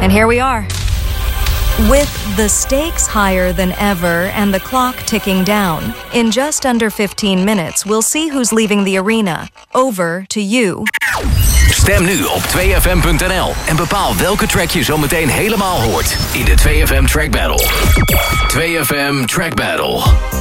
And here we are. With the stakes higher than ever and the clock ticking down, in just under 15 minutes, we'll see who's leaving the arena. Over to you. Stem nu op 2fm.nl en bepaal welke track je zo meteen helemaal hoort in de 2FM Track Battle. 2FM Track Battle.